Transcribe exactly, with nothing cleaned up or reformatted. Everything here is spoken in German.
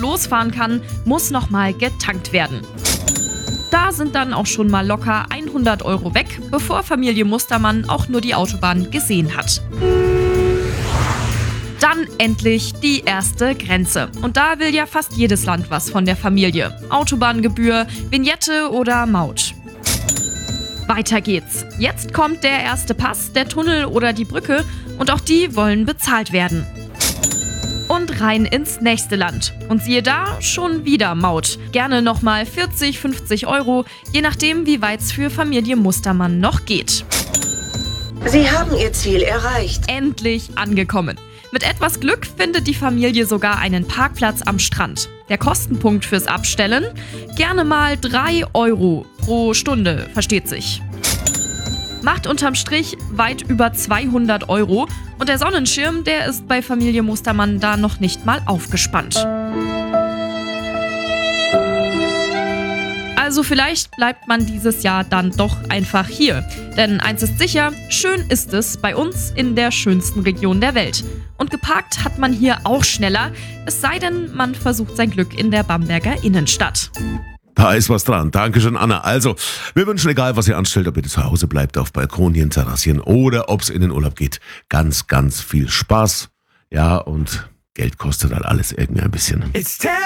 losfahren kann, muss nochmal getankt werden. Da sind dann auch schon mal locker hundert Euro weg, bevor Familie Mustermann auch nur die Autobahn gesehen hat. Dann endlich die erste Grenze. Und da will ja fast jedes Land was von der Familie. Autobahngebühr, Vignette oder Maut. Weiter geht's. Jetzt kommt der erste Pass, der Tunnel oder die Brücke und auch die wollen bezahlt werden. Und rein ins nächste Land. Und siehe da, schon wieder Maut. Gerne nochmal vierzig, fünfzig Euro, je nachdem, wie weit's für Familie Mustermann noch geht. Sie haben Ihr Ziel erreicht. Endlich angekommen. Mit etwas Glück findet die Familie sogar einen Parkplatz am Strand. Der Kostenpunkt fürs Abstellen? Gerne mal drei Euro pro Stunde, versteht sich. Macht unterm Strich weit über zweihundert Euro und der Sonnenschirm, der ist bei Familie Mustermann da noch nicht mal aufgespannt. Also vielleicht bleibt man dieses Jahr dann doch einfach hier. Denn eins ist sicher, schön ist es bei uns in der schönsten Region der Welt. Und geparkt hat man hier auch schneller, es sei denn, man versucht sein Glück in der Bamberger Innenstadt. Da ist was dran. Dankeschön, Anna. Also, wir wünschen, egal was ihr anstellt, ob ihr zu Hause bleibt, auf Balkonien, Terrassien oder ob es in den Urlaub geht, ganz, ganz viel Spaß. Ja, und Geld kostet halt alles irgendwie ein bisschen.